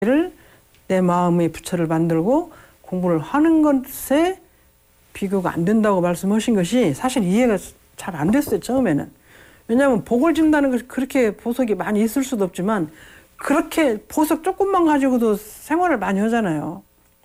내 마음의 부처를 만들고 공부를 하는 것에 비교가 안 된다고 말씀하신 것이 사실 이해가 잘 안 됐어요, 처음에는. 왜냐하면 복을 준다는 것이 그렇게 보석이 많이 있을 수도 없지만 그렇게 보석 조금만 가지고도 생활을 많이 하잖아요.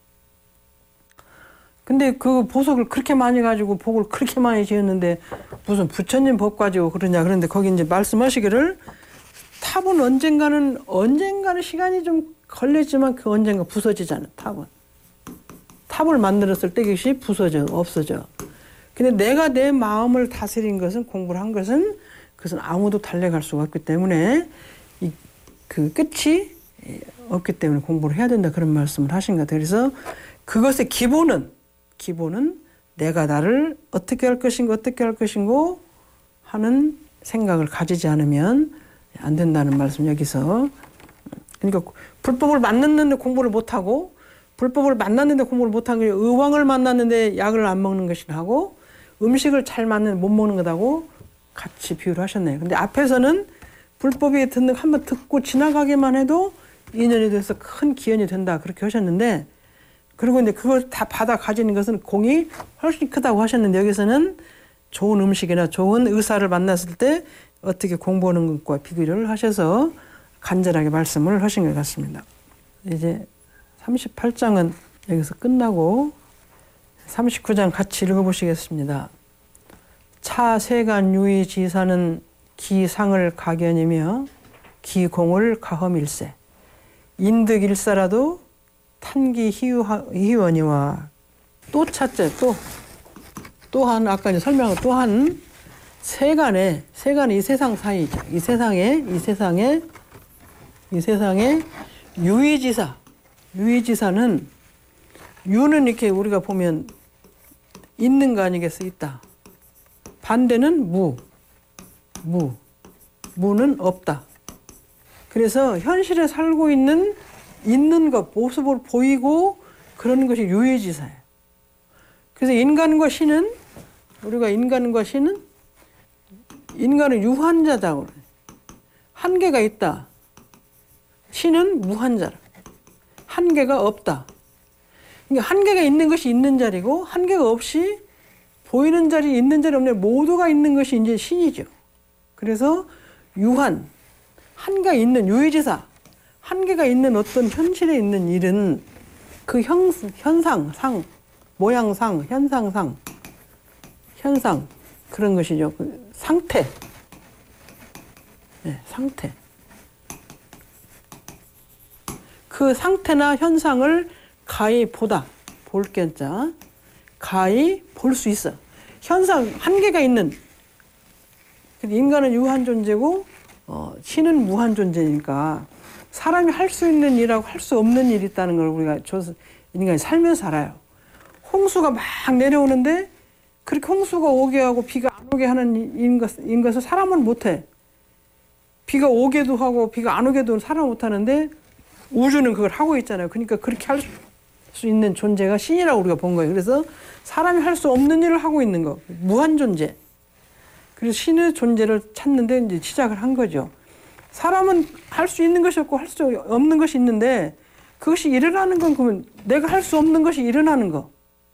근데 그 보석을 그렇게 많이 가지고 복을 그렇게 많이 지었는데 무슨 부처님 복 가지고 그러냐. 그런데 거기 이제 말씀하시기를 탑은 언젠가는 시간이 좀 걸리지만 그 언젠가 부서지잖아, 탑은. 탑을 만들었을 때 그것이 없어져. 근데 내가 내 마음을 다스린 것은, 공부를 한 것은, 그것은 아무도 달래갈 수가 없기 때문에 그 끝이 없기 때문에 공부를 해야 된다, 그런 말씀을 하신 것 같아요. 그래서 그것의 기본은 내가 나를 어떻게 할 것인고 하는 생각을 가지지 않으면 안 된다는 말씀 여기서. 그러니까 불법을 만났는데 공부를 못하고, 불법을 만났는데 공부를 못한 게 의왕을 만났는데 약을 안 먹는 것이나 하고, 음식을 잘 맞는 못 먹는 것하고 같이 비유를 하셨네요. 근데 앞에서는 불법이 한번 듣고 지나가기만 해도 인연이 돼서 큰 기연이 된다, 그렇게 하셨는데, 그리고 이제 그걸 다 받아 가지는 것은 공이 훨씬 크다고 하셨는데, 여기서는 좋은 음식이나 좋은 의사를 만났을 때 어떻게 공부하는 것과 비교를 하셔서 간절하게 말씀을 하신 것 같습니다. 이제 38장은 여기서 끝나고 39장 같이 읽어보시겠습니다. 차세간 유의지사는 기상을 가견이며 기공을 가험일세. 인득일사라도 탄기 희원이와. 또 차째, 또한 아까 이제 설명한 또한 세간의 이 세상 사이죠. 이 세상의 유의지사는, 유는 이렇게 우리가 보면 있는 거 아니겠어, 있다. 반대는 무는 없다. 그래서 현실에 살고 있는 것, 모습을 보이고 그런 것이 유의지사예요. 그래서 인간과 신은, 인간은 유한자다고 그래요. 한계가 있다. 신은 무한자라. 한계가 없다. 그러니까 한계가 있는 것이 있는 자리고, 한계가 없이 보이는 자리, 있는 자리, 없는 자리 모두가 있는 것이 이제 신이죠. 그래서 한계가 있는 유의지사, 한계가 있는 어떤 현실에 있는 일은 그 현상, 그런 것이죠. 그 상태. 그 상태나 현상을 가히 볼 견자, 가히 볼 수 있어. 한계가 있는. 인간은 유한 존재고, 신은 무한 존재니까 사람이 할 수 있는 일하고 할 수 없는 일이 있다는 걸 우리가 인간이 살면서 알아요. 홍수가 막 내려오는데 그렇게 홍수가 오게 하고 비가 안 오게 하는 것을 사람은 못해. 비가 오게도 하고 비가 안 오게도 사람은 못하는데 우주는 그걸 하고 있잖아요. 그러니까 그렇게 할 수 있는 존재가 신이라고 우리가 본 거예요. 그래서 사람이 할 수 없는 일을 하고 있는 거, 무한 존재. 그래서 신의 존재를 찾는데 이제 시작을 한 거죠. 사람은 할 수 있는 것이 없고 할 수 없는 것이 있는데, 그것이 일어나는 건 그러면 내가 할 수 없는 것이 일어나는 거.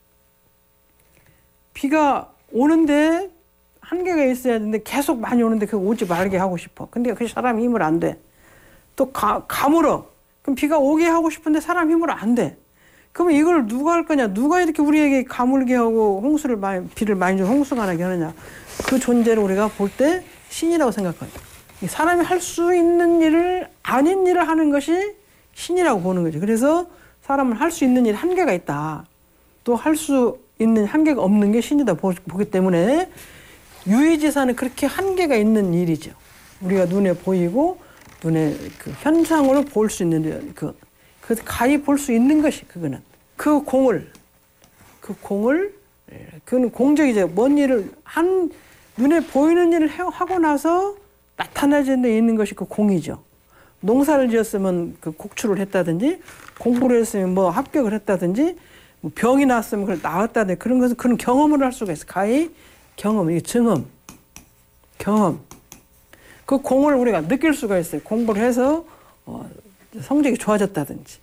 비가 오는데 한계가 있어야 되는데 계속 많이 오는데 그거 오지 말게 하고 싶어. 근데 그 사람 힘을 안 돼. 또 가물어. 그럼 비가 오게 하고 싶은데 사람 힘으로 안 돼. 그러면 이걸 누가 할 거냐? 누가 이렇게 우리에게 가물게 하고 비를 많이 줘 홍수가 나게 하느냐? 그 존재를 우리가 볼 때 신이라고 생각해요. 사람이 할 수 있는 일을, 아닌 일을 하는 것이 신이라고 보는 거죠. 그래서 사람은 할 수 있는 일 한계가 있다. 또 할 수 있는 한계가 없는 게 신이다 보기 때문에 유의지사는 그렇게 한계가 있는 일이죠. 우리가 눈에 보이고 눈에 그 현상으로 볼 수 있는 일, 그 가히 볼 수 있는 것이 그거는 그거는 공적이죠. 뭔 일을 눈에 보이는 일을 하고 나서 나타나는 데 있는 것이 그 공이죠. 농사를 지었으면 그 곡출을 했다든지, 공부를 했으면 뭐 합격을 했다든지, 뭐 병이 났으면 그걸 나았다든지, 그런 것은 그런 경험을 할 수가 있어. 가히 경험, 이게 경험. 그 공을 우리가 느낄 수가 있어요. 공부를 해서 성적이 좋아졌다든지